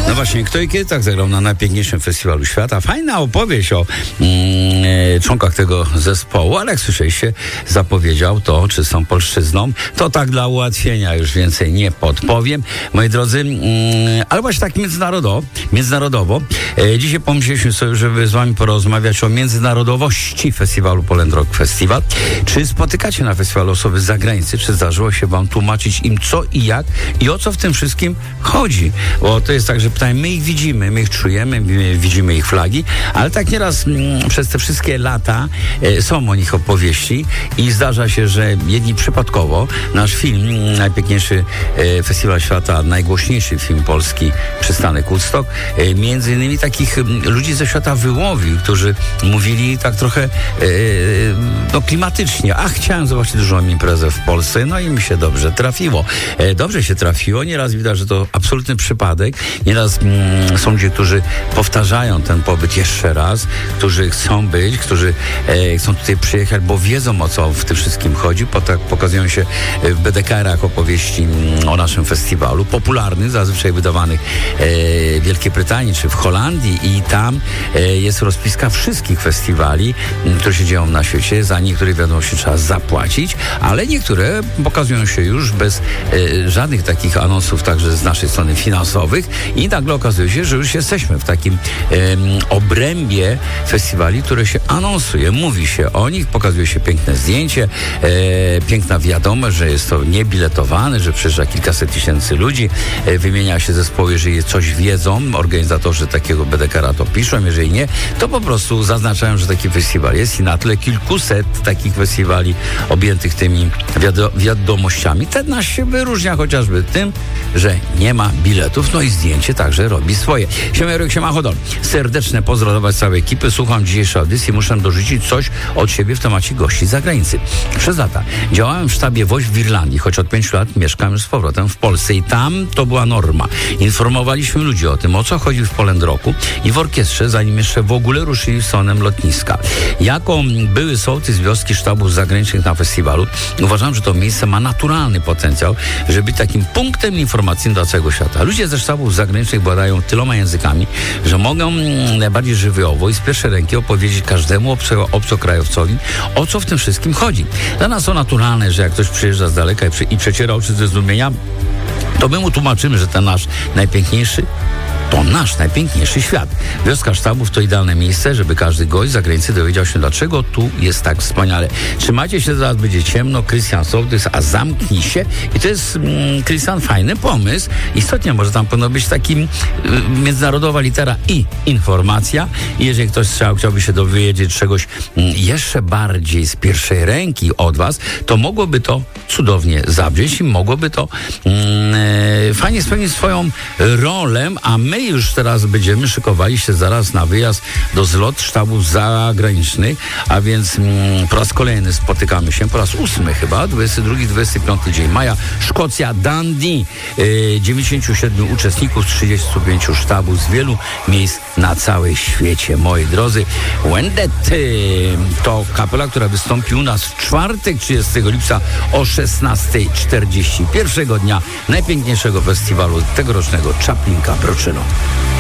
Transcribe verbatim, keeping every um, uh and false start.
No właśnie, kto i kiedy tak zagrał na najpiękniejszym festiwalu świata. Fajna opowieść o mm, członkach tego zespołu, ale jak słyszeliście, zapowiedział to, czy są polszczyzną. To tak dla ułatwienia, już więcej nie podpowiem. Moi drodzy, mm, ale właśnie tak międzynarodowo, międzynarodowo. E, dzisiaj pomyśleliśmy sobie, żeby z wami porozmawiać o międzynarodowości festiwalu Poland Rock Festival. Czy spotykacie na festiwalu osoby z zagranicy? Czy zdarzyło się wam tłumaczyć im co i jak i o co w tym wszystkim chodzi? Bo to jest tak, że pytają, my ich widzimy, my ich czujemy, my widzimy ich flagi, ale tak nieraz mm, przez te wszystkie lata e, są o nich opowieści i zdarza się, że jedni przypadkowo nasz film, mm, najpiękniejszy e, festiwal świata, najgłośniejszy film polski, Przystanek Woodstock, e, między innymi takich m, ludzi ze świata wyłowił, którzy mówili tak trochę e, no klimatycznie, a chciałem zobaczyć dużą imprezę w Polsce, no i mi się dobrze trafiło. E, dobrze się trafiło, nieraz widać, że to absolutny przypadek, nieraz mm, są ludzie, którzy powtarzają ten pobyt jeszcze raz, którzy chcą być, którzy e, chcą tutaj przyjechać, bo wiedzą, o co w tym wszystkim chodzi. Potem pokazują się w B D K R-ach opowieści mm, o naszym festiwalu, popularnych, zazwyczaj wydawanych e, w Wielkiej Brytanii czy w Holandii i tam e, jest rozpiska wszystkich festiwali, m, które się dzieją na świecie. Za niektóre, wiadomo, się trzeba zapłacić, ale niektóre pokazują się już bez e, żadnych takich anonsów, także z naszej strony finansowych i nagle okazuje się, że już jesteśmy w takim e, obrębie festiwali, które się anonsuje, mówi się o nich, pokazuje się piękne zdjęcie, e, piękna wiadomość, że jest to niebiletowane, że przyjeżdża kilkaset tysięcy ludzi, e, wymienia się zespoły, jeżeli coś wiedzą, organizatorzy takiego B D K R-a to piszą, jeżeli nie, to po prostu zaznaczają, że taki festiwal jest i na tle kilkuset takich festiwali objętych tymi wiado- wiadomościami. Ten nasz się wyróżnia chociażby tym, że nie ma biletów, no i zdjęcie także robi swoje. Siema Jarek, siema Hodol. Serdeczne pozdrowienia z całej ekipy. Słucham dzisiejszej audycji. Muszę dorzucić coś od siebie w temacie gości z zagranicy. Przez lata działałem w sztabie W O Ś w Irlandii, choć od pięciu lat mieszkam już z powrotem w Polsce i tam to była norma. Informowaliśmy ludzi o tym, o co chodzi w Poland Rocku i w orkiestrze, zanim jeszcze w ogóle ruszyli sonem lotniska. Jako były sołtys wioski sztabów zagranicznych na festiwalu, uważam, że to miejsce ma naturalny potencjał, żeby być takim punktem informacyjnym dla całego świata. Ludzie ze sztabów zagranicznych badają tyloma językami, że mogą najbardziej żywiołowo i z pierwszej ręki opowiedzieć każdemu obco, obcokrajowcowi, o co w tym wszystkim chodzi. Dla nas to naturalne, że jak ktoś przyjeżdża z daleka i, przy, i przeciera oczy ze zdumienia, to my mu tłumaczymy, że ten nasz najpiękniejszy to nasz najpiękniejszy świat. Wioska sztabów to idealne miejsce, żeby każdy gość z zagranicy dowiedział się, dlaczego tu jest tak wspaniale. Trzymajcie się, zaraz będzie ciemno, Krystian Sołtys, a zamknij się. I to jest, Krystian, mm, fajny pomysł. Istotnie może tam powinno być taki y, międzynarodowa litera I, informacja. I jeżeli ktoś chciał, chciałby się dowiedzieć czegoś y, jeszcze bardziej z pierwszej ręki od was, to mogłoby to cudownie zabrzmieć i mogłoby to y, fajnie spełnić swoją rolę, a my już teraz będziemy szykowali się zaraz na wyjazd do zlot sztabów zagranicznych, a więc mm, po raz kolejny spotykamy się, po raz ósmy chyba, dwudziesty drugi dwudziesty piąty dzień maja, Szkocja, Dundee, yy, dziewięćdziesięciu siedmiu uczestników z trzydziestu pięciu sztabów z wielu miejsc na całym świecie. Moi drodzy, Wendety to kapela, która wystąpi u nas w czwartek, trzydziestego lipca o szesnasta czterdzieści, pierwszego dnia najpiękniejszego festiwalu tegorocznego Czaplinka Broczyno.